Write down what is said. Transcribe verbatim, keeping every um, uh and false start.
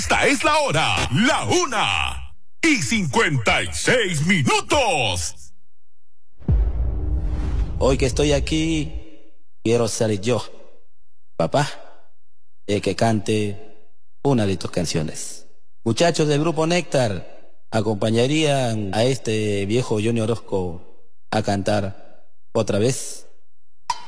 Esta es la hora, la una y cincuenta y seis minutos. Hoy que estoy aquí, quiero ser yo, papá, el que cante una de tus canciones. Muchachos del grupo Néctar, acompañarían a este viejo Johnny Orozco a cantar otra vez